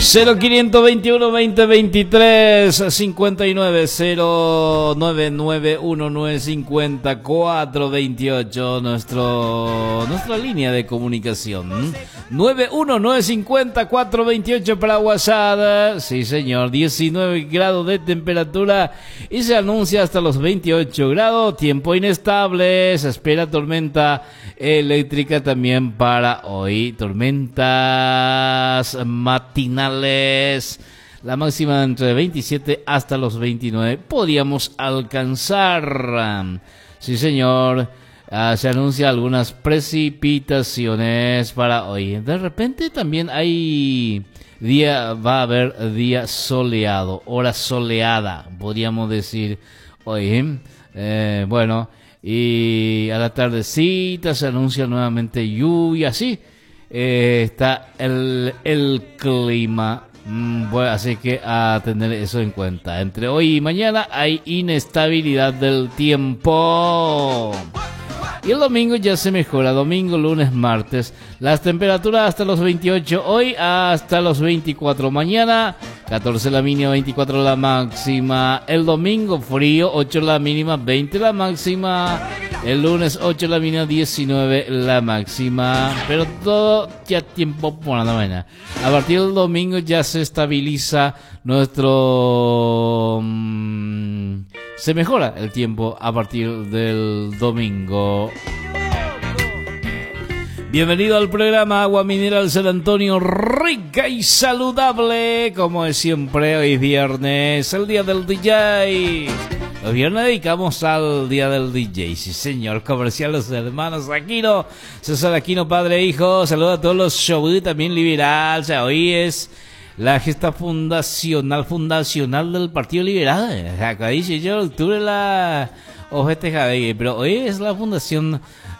0521 2023 59 0991950428 nuestra línea de comunicación 9195428 para WhatsApp. Sí señor, 19 grados de temperatura y se anuncia hasta los 28 grados. Tiempo inestable, se espera tormenta eléctrica también para hoy, tormentas matinales. La máxima entre 27 hasta los 29 podríamos alcanzar. Sí señor, se anuncia algunas precipitaciones para hoy. De repente también va a haber día soleado, hora soleada, podríamos decir hoy. Bueno, y a la tardecita se anuncia nuevamente lluvia, sí. Está el clima. Bueno, así que a tener eso en cuenta. Entre hoy y mañana hay inestabilidad del tiempo. Y el domingo ya se mejora. Domingo, lunes, martes. Las temperaturas hasta los 28. Hoy hasta los 24. Mañana 14 la mínima, 24 la máxima. El domingo frío, 8 la mínima, 20 la máxima. El lunes 8 la mínima, 19 la máxima. Pero todo ya tiempo por la mañana. A partir del domingo ya se estabiliza nuestro... se mejora el tiempo a partir del domingo. Bienvenido al programa Agua Mineral San Antonio, rica y saludable. Como es siempre, hoy es viernes, el día del DJ. Los viernes dedicamos al día del DJ, sí señor. Comercial los hermanos Aquino, César Aquino, padre e hijo. Saludos a todos los shows, también liberal. O sea, hoy es la gesta fundacional del Partido Liberal. Acá dice yo, octubre la ojete Javier, pero hoy es la fundación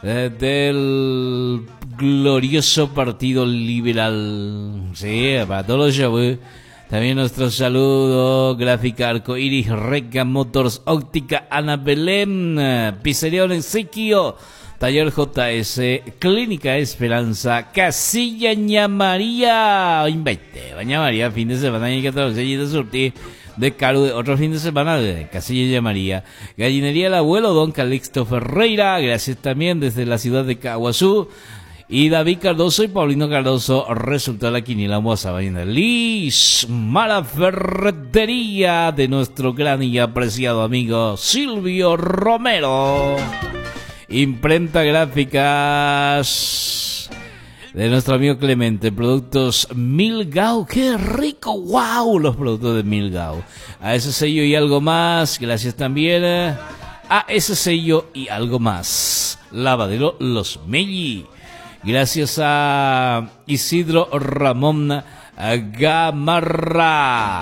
del glorioso Partido Liberal. Sí, para todos los shows. También nuestro saludo, Gráfica Arcoiris, Reca Motors, Óptica Ana Belén, Pizzería Ezequiel, Taller JS, Clínica Esperanza, Casilla Ña María, invite, Baña María, fin de semana y 14 de surtir de Caru, otro fin de semana de Casilla Ña María, Gallinería El Abuelo, Don Calixto Ferreira, gracias también desde la ciudad de Caguazú. Y David Cardoso y Paulino Cardoso, resultó la quiniela Moazabaña. Liz Mala Ferretería de nuestro gran y apreciado amigo Silvio Romero. Imprenta Gráficas de nuestro amigo Clemente. Productos Milgau, qué rico, wow, los productos de Milgau. A ese sello y algo más, gracias también a ese sello y algo más. Lavadero Los Melli. Gracias a Isidro Ramón Gamarra.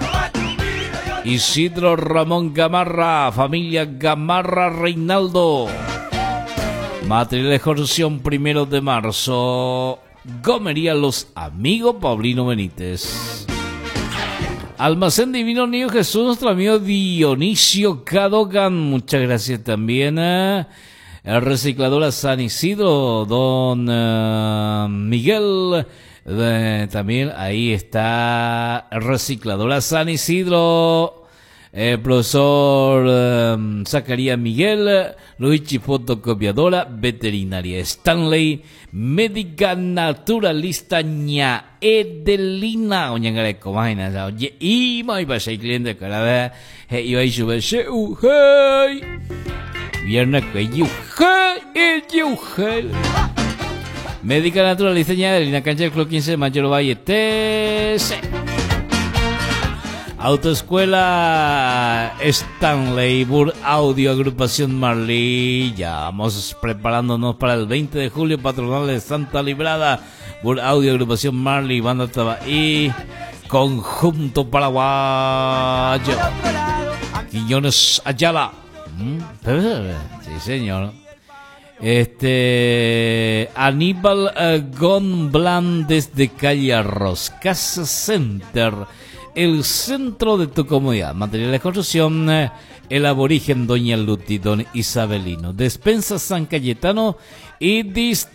Isidro Ramón Gamarra, familia Gamarra Reinaldo. Material de construcción 1 de marzo. Gomería Los Amigos Paulino Benítez. Almacén Divino Niño Jesús, nuestro amigo Dionisio Cadogan. Muchas gracias también a Recicladora San Isidro, don Miguel, también ahí está Recicladora San Isidro, profesor Zacarías Miguel, Luigi Fotocopiadora, Veterinaria Stanley, Médica Naturalista Ña Edelina, oña gareco, imagina, oye, y mai pasé el cliente cada vez, iba a subir, hey. Viernes que Médica Naturalista Ña Edelina, cancha del Club 15 de Mayor Valle, TC. Autoescuela Stanley, Bur Audio, Agrupación Marley. Ya vamos preparándonos para el 20 de julio, patronal de Santa Librada. Bur Audio, Agrupación Marley, Banda y Conjunto Paraguayo. Quiñones Ayala. Sí, señor. Aníbal Gonblan desde Calle Arroz, Casa Center, el centro de tu comodidad. Material de construcción, el aborigen Doña Luti, Don Isabelino. Despensa San Cayetano y